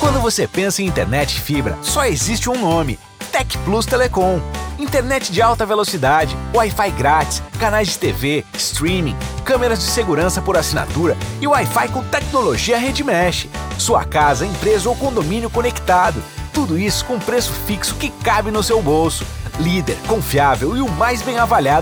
Quando você pensa em internet fibra, só existe um nome: Tec Plus Telecom. Internet de alta velocidade, Wi-Fi grátis, canais de TV, streaming, câmeras de segurança por assinatura e Wi-Fi com tecnologia Rede Mesh. Sua casa, empresa ou condomínio conectado. Tudo isso com preço fixo que cabe no seu bolso. Líder, confiável e o mais bem avaliado